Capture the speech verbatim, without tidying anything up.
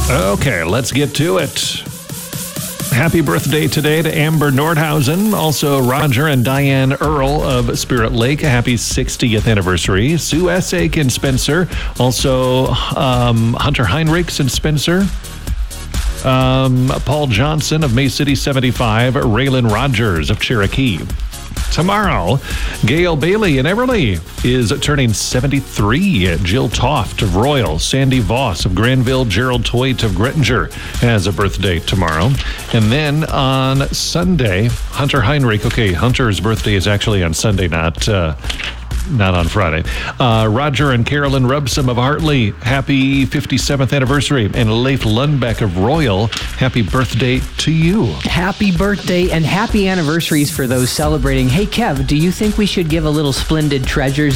Okay, let's get to it. Happy birthday today to Amber Nordhausen, also Roger and Diane Earl of Spirit Lake. Happy sixtieth anniversary. Sue Essake and Spencer, also um, Hunter Heinrichs and Spencer. Um, Paul Johnson of May City seventy-five, Raylan Rogers of Cherokee. Tomorrow, Gail Bailey in Everly is turning seventy-three. Jill Toft of Royal, Sandy Voss of Granville, Gerald Toit of Grettinger has a birthday tomorrow. And then on Sunday, Hunter Heinrich. Okay, Hunter's birthday is actually on Sunday, not uh, not on Friday. Uh, Roger and Carolyn Rubsum of Hartley, happy fifty-seventh anniversary. And Leif Lundbeck of Royal, happy birthday to you. Happy birthday and happy anniversaries for those celebrating. Hey, Kev, do you think we should give a little Splendid Treasures